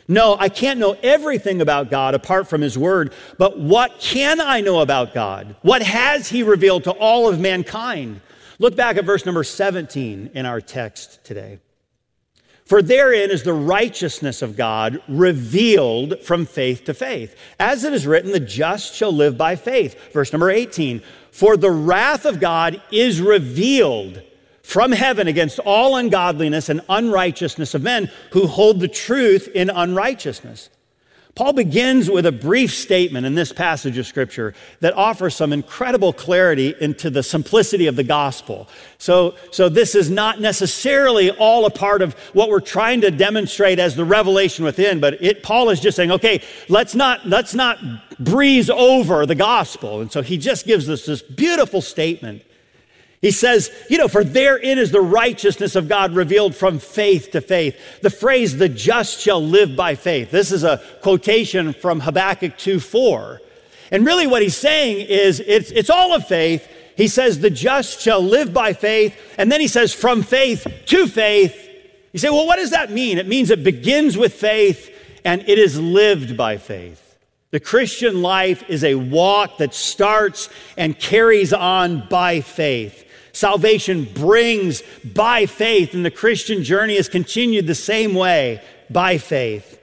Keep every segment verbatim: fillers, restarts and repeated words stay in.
No, I can't know everything about God apart from his word, but what can I know about God? What has he revealed to all of mankind? Look back at verse number seventeen in our text today. For therein is the righteousness of God revealed from faith to faith. As it is written, the just shall live by faith. Verse number eighteen, for the wrath of God is revealed from heaven against all ungodliness and unrighteousness of men who hold the truth in unrighteousness. Paul begins with a brief statement in this passage of Scripture that offers some incredible clarity into the simplicity of the gospel. So, so this is not necessarily all a part of what we're trying to demonstrate as the revelation within, but it, Paul is just saying, okay, let's not, let's not breeze over the gospel. And so he just gives us this beautiful statement. He says, you know, for therein is the righteousness of God revealed from faith to faith. The phrase, the just shall live by faith. This is a quotation from Habakkuk two four. And really what he's saying is it's, it's all of faith. He says, the just shall live by faith. And then he says, from faith to faith. You say, well, what does that mean? It means it begins with faith and it is lived by faith. The Christian life is a walk that starts and carries on by faith. Salvation brings by faith, and the Christian journey is continued the same way, by faith.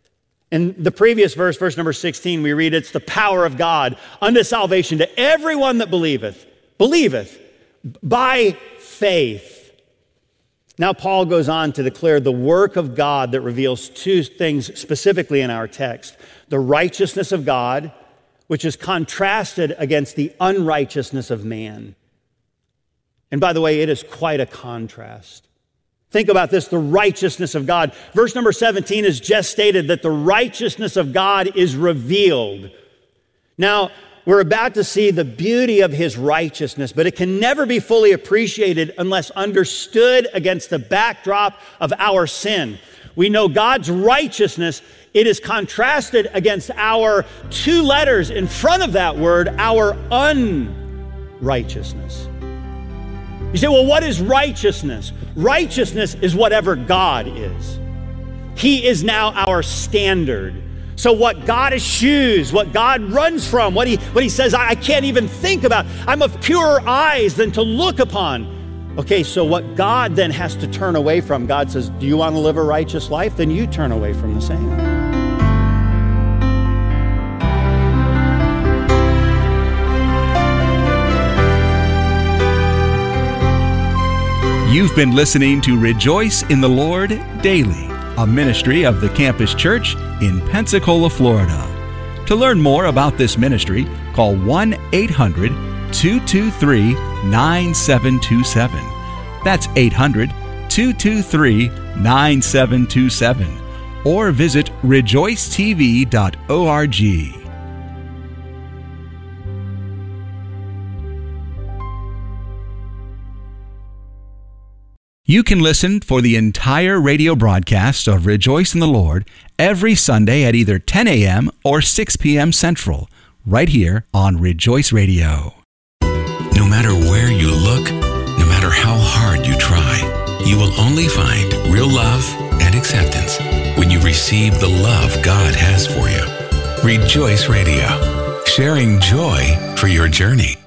In the previous verse, verse number sixteen, we read, it's the power of God unto salvation to everyone that believeth, believeth, by faith. Now Paul goes on to declare the work of God that reveals two things specifically in our text. The righteousness of God, which is contrasted against the unrighteousness of man. And by the way, it is quite a contrast. Think about this, the righteousness of God. Verse number seventeen has just stated that the righteousness of God is revealed. Now, we're about to see the beauty of his righteousness, but it can never be fully appreciated unless understood against the backdrop of our sin. We know God's righteousness, it is contrasted against our two letters in front of that word, our unrighteousness. You say, well, what is righteousness? Righteousness is whatever God is. He is now our standard. So what God eschews, what God runs from, what he, what he says, I can't even think about, I'm of purer eyes than to look upon. Okay, so what God then has to turn away from, God says, do you want to live a righteous life? Then you turn away from the same. You've been listening to Rejoice in the Lord Daily, a ministry of the Campus Church in Pensacola, Florida. To learn more about this ministry, call one eight hundred two two three nine seven two seven. That's eight hundred two two three nine seven two seven. Or visit rejoice t v dot org. You can listen for the entire radio broadcast of Rejoice in the Lord every Sunday at either ten a.m. or six p.m. Central, right here on Rejoice Radio. No matter where you look, no matter how hard you try, you will only find real love and acceptance when you receive the love God has for you. Rejoice Radio, sharing joy for your journey.